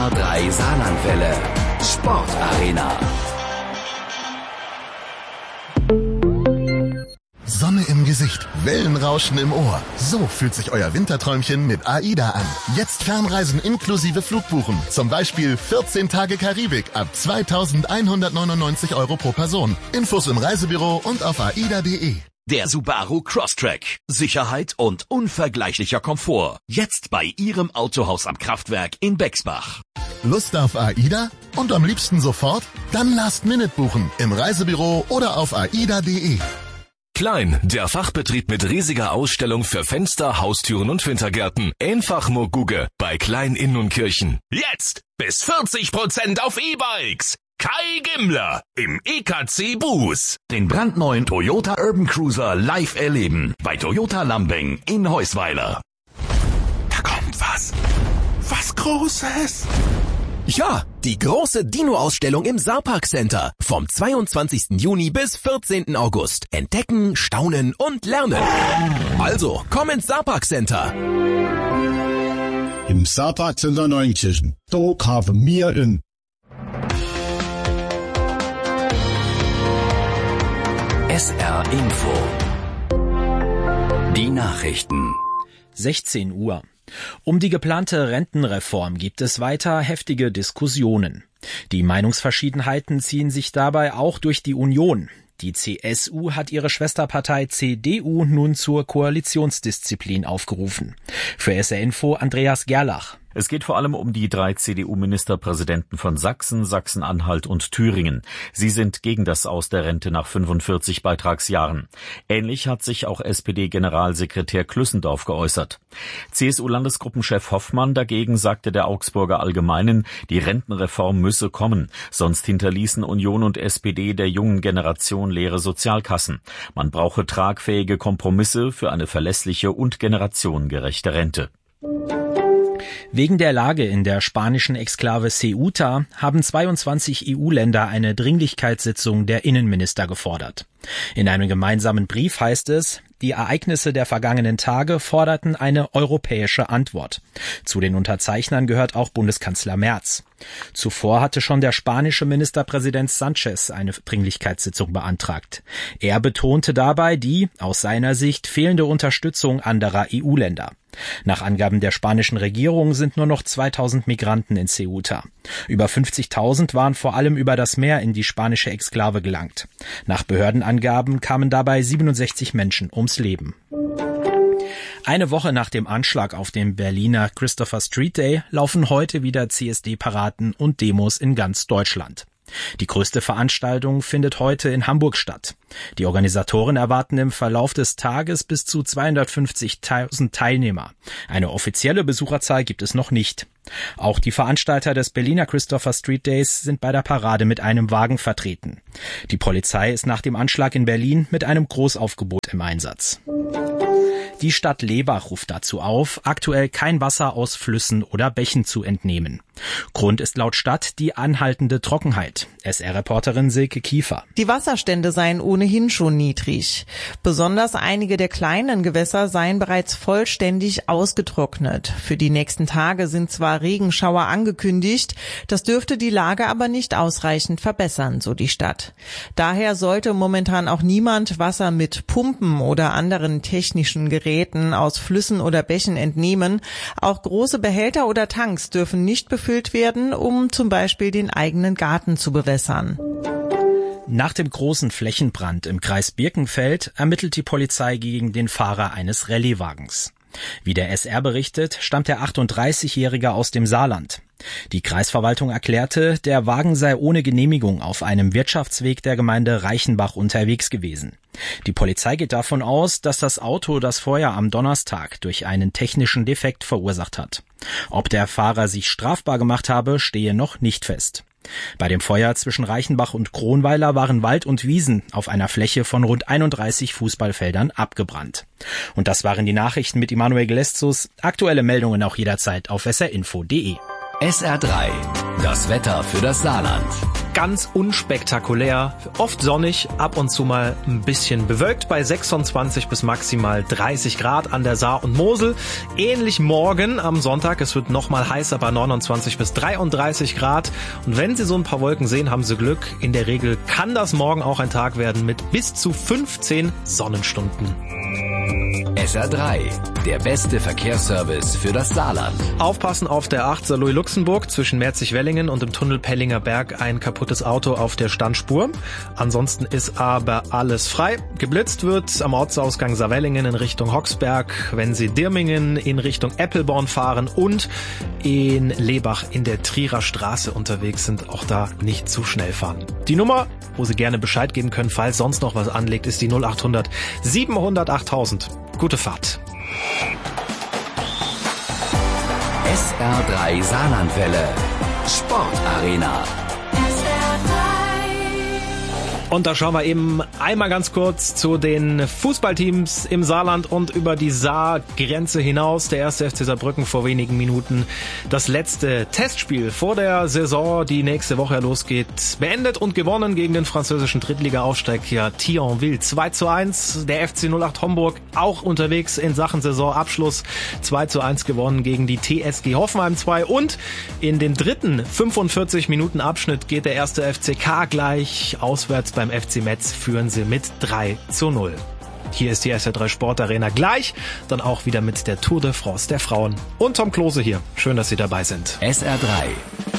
3 Saarlandwelle. Sportarena. Sonne im Gesicht, Wellenrauschen im Ohr. So fühlt sich euer Winterträumchen mit AIDA an. Jetzt Fernreisen inklusive Flugbuchen. Zum Beispiel 14 Tage Karibik ab 2.199 € pro Person. Infos im Reisebüro und auf aida.de. Der Subaru Crosstrek. Sicherheit und unvergleichlicher Komfort. Jetzt bei Ihrem Autohaus am Kraftwerk in Bexbach. Lust auf AIDA? Und am liebsten sofort? Dann Last-Minute buchen im Reisebüro oder auf aida.de. Klein, der Fachbetrieb mit riesiger Ausstellung für Fenster, Haustüren und Wintergärten. Einfach nur Guge bei Klein in Nunkirchen. Jetzt bis 40% auf E-Bikes. Kai Gimmler im EKC Bus. Den brandneuen Toyota Urban Cruiser live erleben bei Toyota Lambing in Heusweiler. Da kommt was. Was Großes. Ja, die große Dino-Ausstellung im Saarpark Center. Vom 22. Juni bis 14. August. Entdecken, staunen und lernen. Also, komm ins Saarpark Center. Im Saarpark Center Neunkirchen. Da haben wir in. SR Info. Die Nachrichten. 16 Uhr. Um die geplante Rentenreform gibt es weiter heftige Diskussionen. Die Meinungsverschiedenheiten ziehen sich dabei auch durch die Union. Die CSU hat ihre Schwesterpartei CDU nun zur Koalitionsdisziplin aufgerufen. Für SR Info Andreas Gerlach. Es geht vor allem um die 3 CDU-Ministerpräsidenten von Sachsen, Sachsen-Anhalt und Thüringen. Sie sind gegen das Aus der Rente nach 45 Beitragsjahren. Ähnlich hat sich auch SPD-Generalsekretär Klüssendorf geäußert. CSU-Landesgruppenchef Hoffmann dagegen sagte der Augsburger Allgemeinen, die Rentenreform müsse kommen. Sonst hinterließen Union und SPD der jungen Generation leere Sozialkassen. Man brauche tragfähige Kompromisse für eine verlässliche und generationengerechte Rente. Wegen der Lage in der spanischen Exklave Ceuta haben 22 EU-Länder eine Dringlichkeitssitzung der Innenminister gefordert. In einem gemeinsamen Brief heißt es, die Ereignisse der vergangenen Tage forderten eine europäische Antwort. Zu den Unterzeichnern gehört auch Bundeskanzler Merz. Zuvor hatte schon der spanische Ministerpräsident Sanchez eine Dringlichkeitssitzung beantragt. Er betonte dabei die, aus seiner Sicht, fehlende Unterstützung anderer EU-Länder. Nach Angaben der spanischen Regierung sind nur noch 2000 Migranten in Ceuta. Über 50.000 waren vor allem über das Meer in die spanische Exklave gelangt. Nach Behördenangaben kamen dabei 67 Menschen ums Leben. Eine Woche nach dem Anschlag auf dem Berliner Christopher Street Day laufen heute wieder CSD-Paraden und Demos in ganz Deutschland. Die größte Veranstaltung findet heute in Hamburg statt. Die Organisatoren erwarten im Verlauf des Tages bis zu 250.000 Teilnehmer. Eine offizielle Besucherzahl gibt es noch nicht. Auch die Veranstalter des Berliner Christopher Street Days sind bei der Parade mit einem Wagen vertreten. Die Polizei ist nach dem Anschlag in Berlin mit einem Großaufgebot im Einsatz. Die Stadt Lebach ruft dazu auf, aktuell kein Wasser aus Flüssen oder Bächen zu entnehmen. Grund ist laut Stadt die anhaltende Trockenheit. SR-Reporterin Silke Kiefer. Die Wasserstände seien ohnehin schon niedrig. Besonders einige der kleinen Gewässer seien bereits vollständig ausgetrocknet. Für die nächsten Tage sind zwar Regenschauer angekündigt, das dürfte die Lage aber nicht ausreichend verbessern, so die Stadt. Daher sollte momentan auch niemand Wasser mit Pumpen oder anderen technischen Geräten aus Flüssen oder Bächen entnehmen. Auch große Behälter oder Tanks dürfen nicht befüllt werden, um zum Beispiel den eigenen Garten zu bewässern. Nach dem großen Flächenbrand im Kreis Birkenfeld ermittelt die Polizei gegen den Fahrer eines Rallyewagens. Wie der SR berichtet, stammt der 38-Jährige aus dem Saarland. Die Kreisverwaltung erklärte, der Wagen sei ohne Genehmigung auf einem Wirtschaftsweg der Gemeinde Reichenbach unterwegs gewesen. Die Polizei geht davon aus, dass das Auto das Feuer am Donnerstag durch einen technischen Defekt verursacht hat. Ob der Fahrer sich strafbar gemacht habe, stehe noch nicht fest. Bei dem Feuer zwischen Reichenbach und Kronweiler waren Wald und Wiesen auf einer Fläche von rund 31 Fußballfeldern abgebrannt. Und das waren die Nachrichten mit Immanuel Gleszus. Aktuelle Meldungen auch jederzeit auf srinfo.de. SR3, das Wetter für das Saarland. ganz unspektakulär, oft sonnig, ab und zu mal ein bisschen bewölkt bei 26 bis maximal 30 Grad an der Saar und Mosel. Ähnlich morgen am Sonntag, es wird nochmal heißer bei 29 bis 33 Grad. Und wenn Sie so ein paar Wolken sehen, haben Sie Glück. In der Regel kann das morgen auch ein Tag werden mit bis zu 15 Sonnenstunden. SR3, der beste Verkehrsservice für das Saarland. Aufpassen auf der 8 Saarlouis-Luxemburg zwischen Merzig-Wellingen und dem Tunnel Pellinger Berg ein kaputtes Auto auf der Standspur. Ansonsten ist aber alles frei. Geblitzt wird am Ortsausgang Saarwellingen in Richtung Hoxberg, wenn Sie Dirmingen in Richtung Eppelborn fahren und in Lebach in der Trierer Straße unterwegs sind. Auch da nicht zu schnell fahren. Die Nummer, wo Sie gerne Bescheid geben können, falls sonst noch was anliegt, ist die 0800 700 8000. Gute Fahrt. SR3 Saarlandwelle. Sportarena. Und da schauen wir eben einmal ganz kurz zu den Fußballteams im Saarland und über die Saargrenze hinaus. Der 1. FC Saarbrücken vor wenigen Minuten das letzte Testspiel vor der Saison, die nächste Woche losgeht, beendet und gewonnen gegen den französischen Drittliga-Aufsteiger Thionville 2:1. Der FC 08 Homburg auch unterwegs in Sachen Saisonabschluss 2:1 gewonnen gegen die TSG Hoffenheim 2. Und in den dritten 45-Minuten-Abschnitt geht der 1. FCK gleich auswärts beim FC Metz, führen sie mit 3:0. Hier ist die SR3 Sportarena gleich, dann auch wieder mit der Tour de France der Frauen. Und Tom Klose hier. Schön, dass Sie dabei sind. SR3